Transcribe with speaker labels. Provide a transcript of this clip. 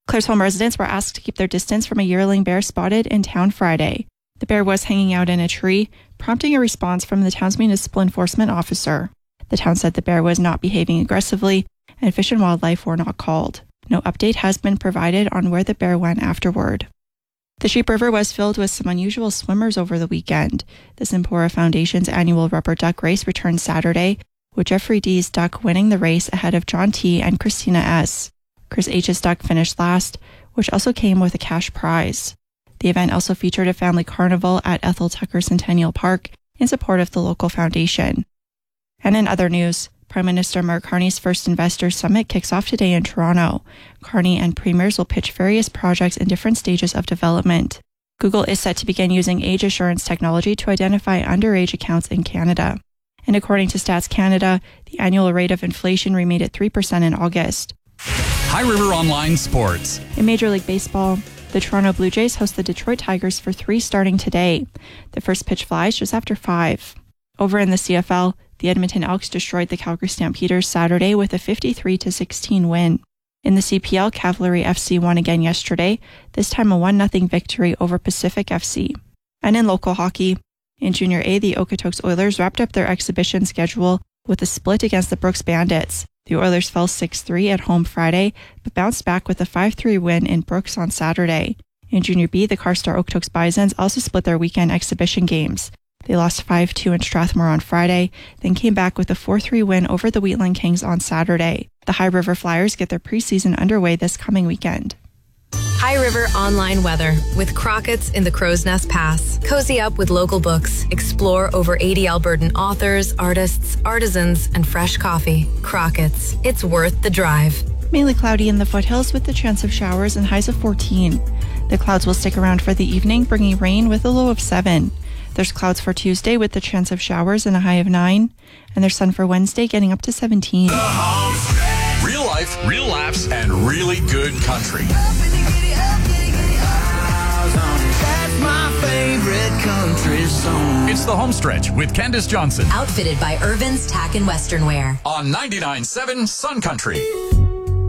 Speaker 1: Claresholm residents were asked to keep their distance from a yearling bear spotted in town Friday. The bear was hanging out in a tree, prompting a response from the town's municipal enforcement officer. The town said the bear was not behaving aggressively, and Fish and Wildlife were not called. No update has been provided on where the bear went afterward. The Sheep River was filled with some unusual swimmers over the weekend. The Simpora Foundation's annual rubber duck race returned Saturday, with Jeffrey D's duck winning the race ahead of John T. and Christina S. Chris H's duck finished last, which also came with a cash prize. The event also featured a family carnival at Ethel Tucker Centennial Park in support of the local foundation. And in other news, Prime Minister Mark Carney's first Investor Summit kicks off today in Toronto. Carney and premiers will pitch various projects in different stages of development. Google is set to begin using age assurance technology to identify underage accounts in Canada. And according to Stats Canada, the annual rate of inflation remained at 3% in August.
Speaker 2: High River Online Sports.
Speaker 1: In Major League Baseball, the Toronto Blue Jays host the Detroit Tigers for 3 starting today. The first pitch flies just after 5. Over in the CFL, the Edmonton Elks destroyed the Calgary Stampeders Saturday with a 53-16 win. In the CPL, Cavalry FC won again yesterday, this time a 1-0 victory over Pacific FC. And in local hockey, in Junior A, the Okotoks Oilers wrapped up their exhibition schedule with a split against the Brooks Bandits. The Oilers fell 6-3 at home Friday, but bounced back with a 5-3 win in Brooks on Saturday. In Junior B, the Carstar Okotoks Bisons also split their weekend exhibition games. They lost 5-2 in Strathmore on Friday, then came back with a 4-3 win over the Wheatland Kings on Saturday. The High River Flyers get their preseason underway this coming weekend.
Speaker 3: High River Online Weather with Crockett's in the Crow's Nest Pass. Cozy up with local books. Explore over 80 Albertan authors, artists, artisans, and fresh coffee. Crockett's. It's worth the drive.
Speaker 1: Mainly cloudy in the foothills with the chance of showers and highs of 14. The clouds will stick around for the evening, bringing rain with a low of 7. There's clouds for Tuesday with the chance of showers and a high of 9. And there's sun for Wednesday getting up to 17.
Speaker 2: Real life, real laughs, and really good country.
Speaker 4: That's my favorite country song.
Speaker 2: It's the Home Stretch with Candace Johnson
Speaker 5: Outfitted by Irvin's Tack and Western Wear.
Speaker 2: on 99.7 Sun Country.